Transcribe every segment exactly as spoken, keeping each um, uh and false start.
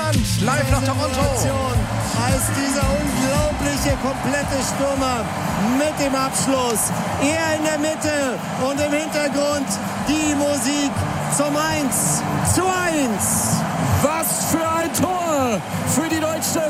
Deutschland, live nach Toronto. Als dieser unglaubliche, komplette Stürmer mit dem Abschluss. Er in der Mitte und im Hintergrund die Musik zum eins zu eins. Was für ein Tor für die deutsche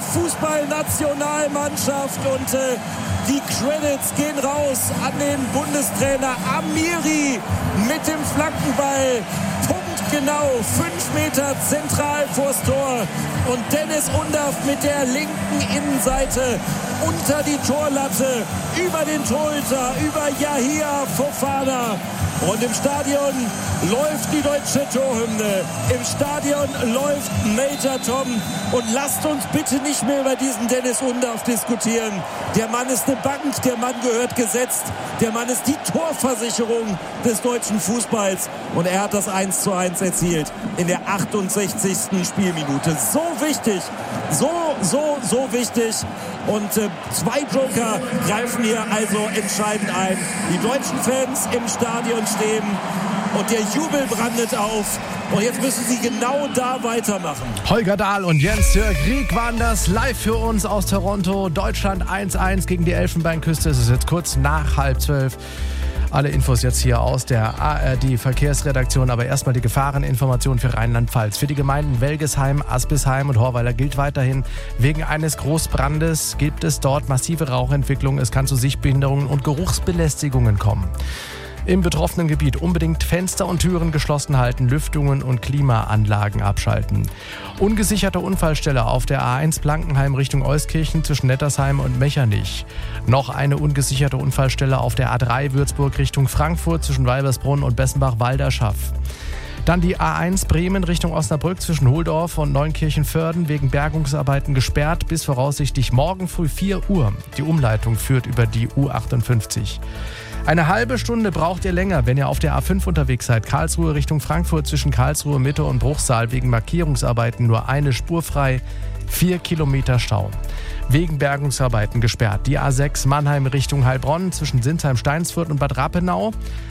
Fußballnationalmannschaft. Und äh, die Credits gehen raus an den Bundestrainer Amiri mit dem Flankenball. Punktgenau, fünf Meter zentral vors Tor. Und Dennis Undaff mit der linken Innenseite unter die Torlatte, über den Torhüter, über Yahia Fofana. Und im Stadion läuft die deutsche Torhymne. Im Stadion läuft Major Tom. Und lasst uns bitte nicht mehr über diesen Dennis Undaff diskutieren. Der Mann ist eine Bank, der Mann gehört gesetzt. Der Mann ist die Torversicherung des deutschen Fußballs. Und er hat das eins zu eins erzielt in der achtundsechzigsten Spielminute. So wichtig, so, so, so wichtig. Und äh, zwei Joker greifen hier also entscheidend ein. Die deutschen Fans im Stadion stehen und der Jubel brandet auf. Und jetzt müssen sie genau da weitermachen. Holger Dahl und Jens-Jörg Rieck waren das live für uns aus Toronto. Deutschland eins eins gegen die Elfenbeinküste. Es ist jetzt kurz nach halb zwölf. Alle Infos jetzt hier aus der A R D-Verkehrsredaktion. Aber erstmal die Gefahreninformation für Rheinland-Pfalz. Für die Gemeinden Welgesheim, Aspisheim und Horweiler gilt weiterhin, wegen eines Großbrandes gibt es dort massive Rauchentwicklung. Es kann zu Sichtbehinderungen und Geruchsbelästigungen kommen. Im betroffenen Gebiet unbedingt Fenster und Türen geschlossen halten, Lüftungen und Klimaanlagen abschalten. Ungesicherte Unfallstelle auf der A eins Blankenheim Richtung Euskirchen zwischen Nettersheim und Mechernich. Noch eine ungesicherte Unfallstelle auf der A drei Würzburg Richtung Frankfurt zwischen Weibersbrunn und Bessenbach-Walderschaff. Dann die A eins Bremen Richtung Osnabrück zwischen Holdorf und Neunkirchen-Vörden wegen Bergungsarbeiten gesperrt bis voraussichtlich morgen früh vier Uhr. Die Umleitung führt über die U achtundfünfzig. Eine halbe Stunde braucht ihr länger, wenn ihr auf der A fünf unterwegs seid. Karlsruhe Richtung Frankfurt zwischen Karlsruhe Mitte und Bruchsal wegen Markierungsarbeiten nur eine Spur frei. Vier Kilometer Stau. Wegen Bergungsarbeiten gesperrt. Die A sechs Mannheim Richtung Heilbronn zwischen Sinsheim-Steinsfurt und Bad Rappenau.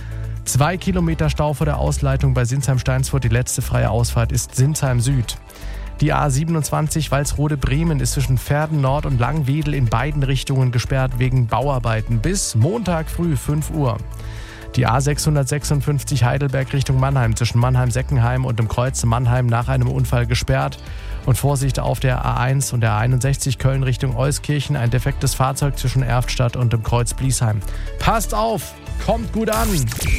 Zwei Kilometer Stau vor der Ausleitung bei Sinsheim-Steinsfurt. Die letzte freie Ausfahrt ist Sinsheim Süd. Die A siebenundzwanzig Walsrode-Bremen ist zwischen Verden Nord und Langwedel in beiden Richtungen gesperrt wegen Bauarbeiten bis Montag früh fünf Uhr. Die A sechshundertsechsundfünfzig Heidelberg Richtung Mannheim zwischen Mannheim-Seckenheim und dem Kreuz Mannheim nach einem Unfall gesperrt. Und Vorsicht auf der A eins und der A einundsechzig Köln Richtung Euskirchen, ein defektes Fahrzeug zwischen Erftstadt und dem Kreuz Bliesheim. Passt auf, kommt gut an!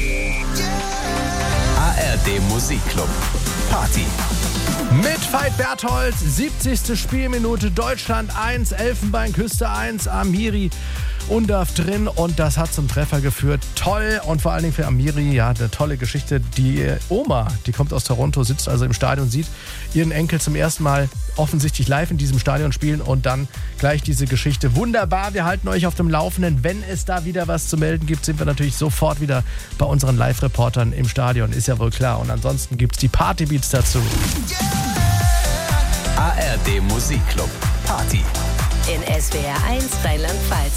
A R D Musikclub Party. Mit Veit Berthold, siebzigste Spielminute, Deutschland eins, Elfenbeinküste eins, Amiri Undaff drin und das hat zum Treffer geführt. Toll und vor allen Dingen für Amiri, ja, eine tolle Geschichte. Die Oma, die kommt aus Toronto, sitzt also im Stadion, sieht ihren Enkel zum ersten Mal offensichtlich live in diesem Stadion spielen und dann gleich diese Geschichte. Wunderbar, wir halten euch auf dem Laufenden. Wenn es da wieder was zu melden gibt, sind wir natürlich sofort wieder bei unseren Live-Reportern im Stadion, ist ja wohl klar. Und ansonsten gibt es die Partybeats dazu. A R D Musikclub Party. In S W R eins Rheinland-Pfalz.